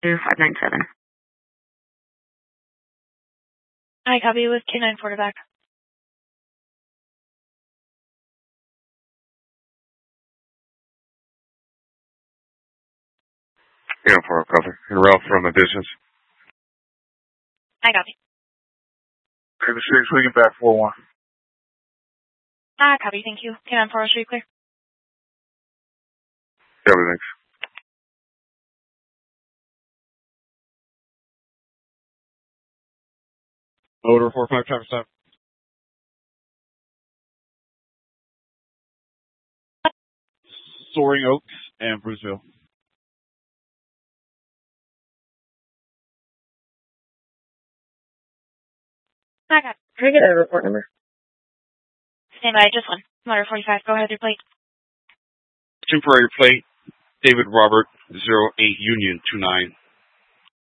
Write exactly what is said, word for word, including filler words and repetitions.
two five nine seven. I copy with K nine quarterback. Yeah, for a cover. En route from a distance. I copy. K six, we get back four one. I copy, thank you. K nine four Street clear. Yeah, thanks. Motor four five traffic stop. Soaring Oaks and Bruceville. I got it. Can I get a report number? Stand by, just one. Motor forty-five, go ahead with your plate. Temporary plate, David Robert, zero eight Union two nine.